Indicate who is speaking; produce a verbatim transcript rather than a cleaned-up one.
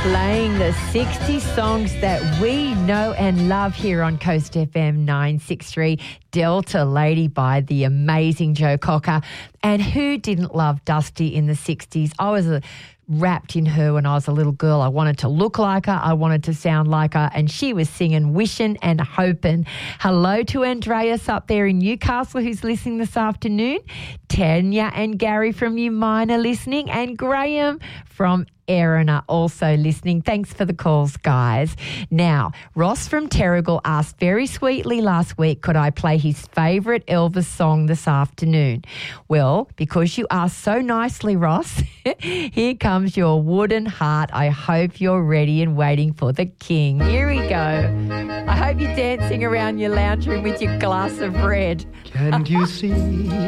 Speaker 1: Playing the sixty songs that we know and love here on Coast F M nine sixty-three. Delta Lady by the amazing Joe Cocker. And who didn't love Dusty in the sixties? I was a wrapped in her when I was a little girl. I wanted to look like her. I wanted to sound like her. And she was singing Wishing and Hoping. Hello to Andreas up there in Newcastle who's listening this afternoon. Tanya and Gary from Umina are listening. And Graham from Erin are also listening. Thanks for the calls, guys. Now, Ross from Terrigal asked very sweetly last week, could I play his favourite Elvis song this afternoon? Well, because you asked so nicely, Ross, here comes your wooden heart. I hope you're ready and waiting for the king. Here we go. I hope you're dancing around your lounge room with your glass of red.
Speaker 2: Can't you see?